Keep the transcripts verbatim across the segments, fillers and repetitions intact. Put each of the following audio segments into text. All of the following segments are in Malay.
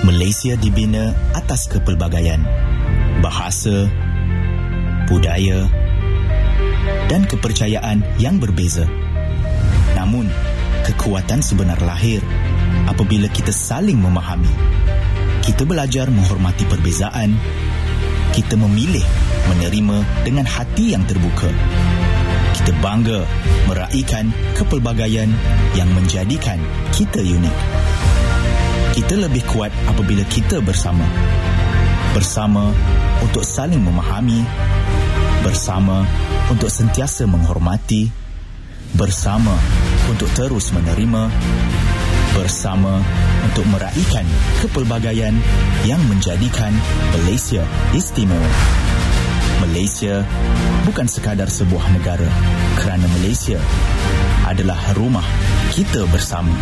Malaysia dibina atas kepelbagaian bahasa, budaya dan kepercayaan yang berbeza. Namun, kekuatan sebenar lahir apabila kita saling memahami. Kita belajar menghormati perbezaan. Kita memilih menerima dengan hati yang terbuka. Kita bangga meraihkan kepelbagaian yang menjadikan kita unik. Kita lebih kuat apabila kita bersama. Bersama untuk saling memahami. Bersama untuk sentiasa menghormati. Bersama untuk terus menerima. Bersama untuk meraihkan kepelbagaian yang menjadikan Malaysia istimewa. Malaysia bukan sekadar sebuah negara, kerana Malaysia adalah rumah kita bersama.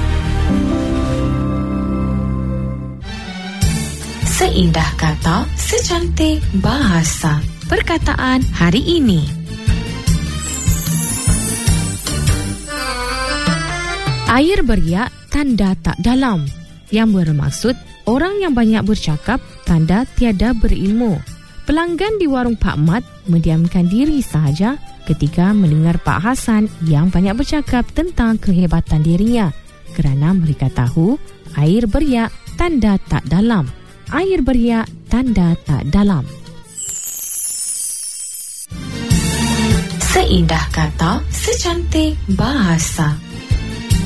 Seindah kata, secantik bahasa. Perkataan hari ini. Air beriak, tanda tak dalam. Yang bermaksud, orang yang banyak bercakap, tanda tiada berilmu. Pelanggan di warung Pak Mat mendiamkan diri sahaja ketika mendengar Pak Hasan yang banyak bercakap tentang kehebatan dirinya, kerana mereka tahu air beriak, tanda tak dalam. Air beriak, tanda tak dalam. Seindah kata, secantik bahasa.